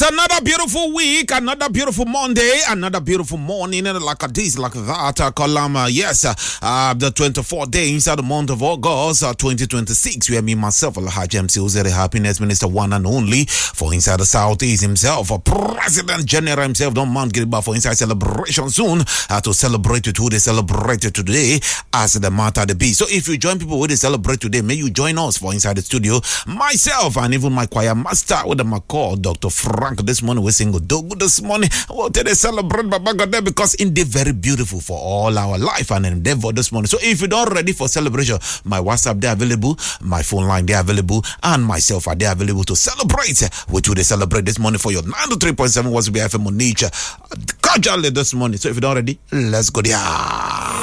another beautiful week, another beautiful Monday, another beautiful morning, and like this, like that. Column, yes, the 24th day inside the month of August 2026. We are me, myself, Alhaji MC Uzere, Happiness Minister, one and only for Inside the Southeast himself, President General himself. Don't mind getting back for Inside celebration soon to celebrate it. Who they celebrate it today as the matter the be. So if you join people who they celebrate today, may you join us for Inside the Studio. Myself and even my choir master with the McCall, Dr. Frank, this morning we sing Dogu this morning. Well, today celebrate Baba God there because in the very beautiful for all our life and endeavor this morning. So if you're not ready for celebration, my WhatsApp they available, my phone line they available, and myself are they available to celebrate. We do they celebrate this morning for your 93.7 was BFM on nature. Cordially this morning. So if you're not ready, let's go there.